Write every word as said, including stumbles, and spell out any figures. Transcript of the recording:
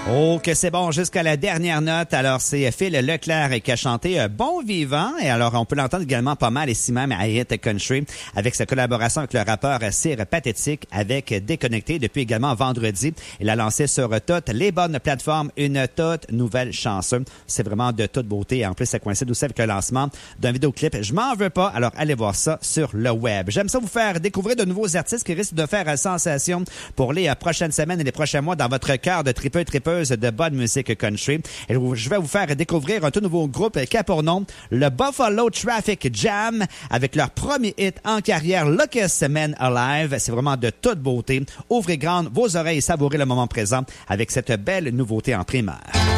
Oh, que c'est bon jusqu'à la dernière note. Alors, c'est Phil Leclerc qui a chanté euh, Bon Vivant. Et alors, on peut l'entendre également pas mal ici même à Hit Country avec sa collaboration avec le rappeur Cire Pathétique avec Déconnecté depuis également vendredi. Il a lancé sur toutes les bonnes plateformes une toute nouvelle chanson. C'est vraiment de toute beauté. En plus, ça coïncide aussi avec le lancement d'un vidéoclip. Je m'en veux pas. Alors, allez voir ça sur le web. J'aime ça vous faire découvrir de nouveaux artistes qui risquent de faire sensation pour les prochaines semaines et les prochains mois dans votre cœur de tripeux tripeux de bonne musique country. Et je vais vous faire découvrir un tout nouveau groupe qui a pour nom le Buffalo Traffic Jam avec leur premier hit en carrière, Luckiest Man Alive. C'est vraiment de toute beauté. Ouvrez grandes vos oreilles et savourez le moment présent avec cette belle nouveauté en primaire.